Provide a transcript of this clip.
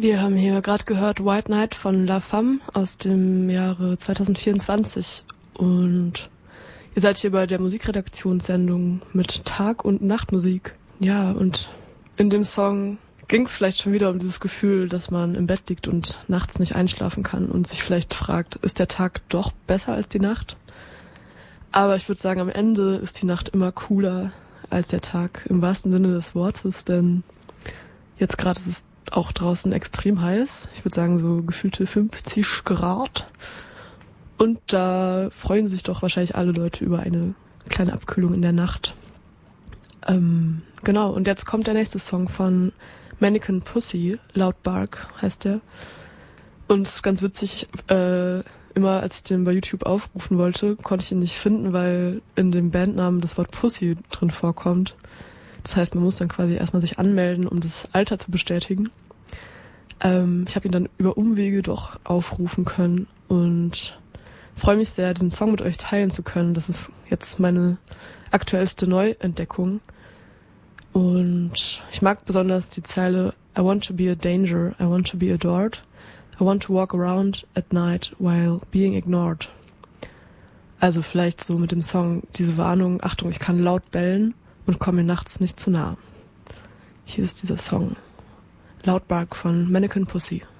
Wir haben hier gerade gehört White Night von La Femme aus dem Jahre 2024 und ihr seid hier bei der Musikredaktionssendung mit Tag- und Nachtmusik. Ja, und in dem Song ging es vielleicht schon wieder um dieses Gefühl, dass man im Bett liegt und nachts nicht einschlafen kann und sich vielleicht fragt, ist der Tag doch besser als die Nacht? Aber ich würde sagen, am Ende ist die Nacht immer cooler als der Tag, im wahrsten Sinne des Wortes, denn jetzt gerade ist es auch draußen extrem heiß. Ich würde sagen so gefühlte 50 Grad. Und da freuen sich doch wahrscheinlich alle Leute über eine kleine Abkühlung in der Nacht. Genau, und jetzt kommt der nächste Song von Mannequin Pussy, Loud Bark heißt der. Und es ist ganz witzig, immer als ich den bei YouTube aufrufen wollte, konnte ich ihn nicht finden, weil in dem Bandnamen das Wort Pussy drin vorkommt. Das heißt, man muss dann quasi erstmal sich anmelden, um das Alter zu bestätigen. Ich habe ihn dann über Umwege doch aufrufen können und freue mich sehr, diesen Song mit euch teilen zu können. Das ist jetzt meine aktuellste Neuentdeckung. Und ich mag besonders die Zeile I want to be a danger, I want to be adored. I want to walk around at night while being ignored. Also vielleicht so mit dem Song diese Warnung, Achtung, ich kann laut bellen und komme mir nachts nicht zu nah. Hier ist dieser Song. Loud Bark von Mannequin Pussy.